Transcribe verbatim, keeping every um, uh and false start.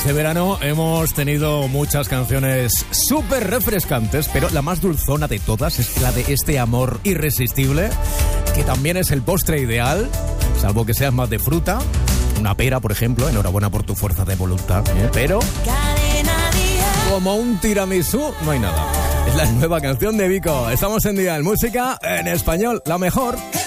Este verano hemos tenido muchas canciones súper refrescantes, pero la más dulzona de todas es la de Este amor irresistible, que también es el postre ideal, salvo que seas más de fruta, una pera, por ejemplo. Enhorabuena por tu fuerza de voluntad, ¿eh? Pero como un tiramisú no hay nada. Es la nueva canción de Vico. Estamos en Dial Música en español, la mejor.